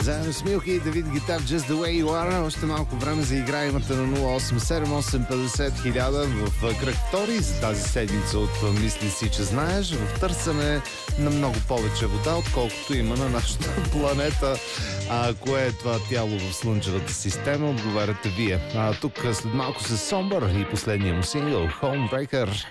Заедно с Милки и Давид Гитар Just the way you are. Още малко време за игра имате на 087-850-1000 в кръг втори за тази седмица от Мисли си, че знаеш, в търсене на много повече вода, отколкото има на нашата планета. Кое е това тяло в Слънчевата система? Отговаряте вие. Тук след малко с Сомбър и последния му сингъл Homebreaker.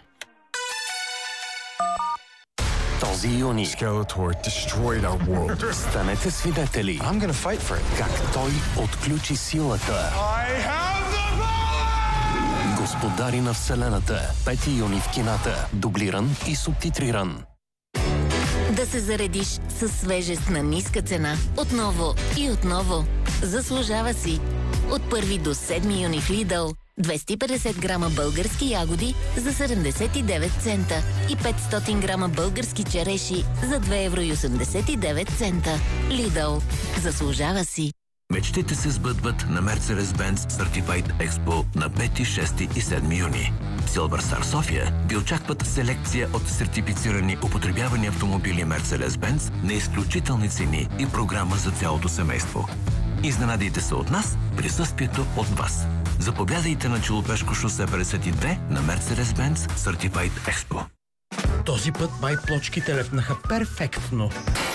Този юни Skeletor destroyed our world. станете свидетели I'm gonna fight for it. как той отключи силата. I have the power! Господари на Вселената. 5 юни в кината. Дублиран и субтитриран. Да се заредиш със свежест на ниска цена. Отново и отново. Заслужава си. От 1 до 7 юни в Lidl 250 грама български ягоди за 79 цента и 500 грама български череши за 2,89 евро. Lidl. Заслужава си. Мечтите се сбъдват на Mercedes-Benz Certified Expo на 5, 6 и 7 юни. В Silver Star София ви очакват селекция от сертифицирани употребявани автомобили Mercedes-Benz на изключителни цени и програма за цялото семейство. Изненадайте се от нас, присъствието от вас. Заповядайте на Челопешко шосе 52 на Mercedes-Benz Certified Expo. Този път май плочките лепнаха перфектно.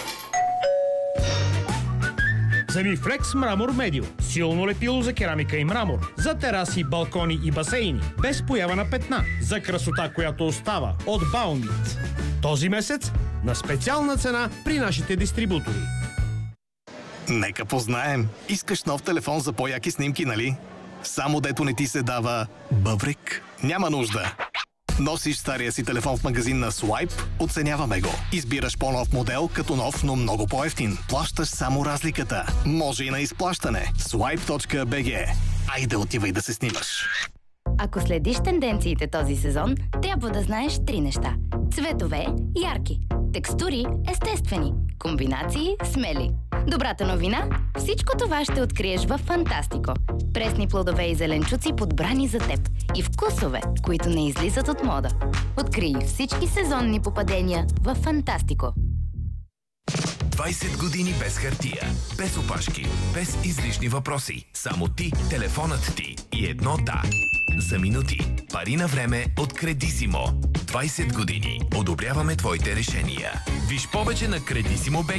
Замифлекс Мрамор Медио. Силно лепило за керамика и мрамор. За тераси, балкони и басейни. Без поява на петна. За красота, която остава. От Баумит. Този месец на специална цена при нашите дистрибутори. Нека познаем. Искаш нов телефон за по-яки снимки, нали? Само дето не ти се дава бъбрик? Няма нужда. Носиш стария си телефон в магазин на Swipe, оценяваме го. Избираш по-нов модел, като нов, но много по-евтин. Плащаш само разликата. Може и на изплащане. Swipe.bg. Айде отивай да се снимаш. Ако следиш тенденциите този сезон, трябва да знаеш 3 неща. Цветове – ярки. Текстури – естествени. Комбинации – смели. Добрата новина – всичко това ще откриеш във Фантастико. Пресни плодове и зеленчуци, подбрани за теб. И вкусове, които не излизат от мода. Открий всички сезонни попадения във Фантастико. 20 години без хартия, без опашки, без излишни въпроси. Само ти, телефонът ти и едно да. За минути. Пари на време от Кредисимо. 20 години. Одобряваме твоите решения. Виж повече на Кредисимо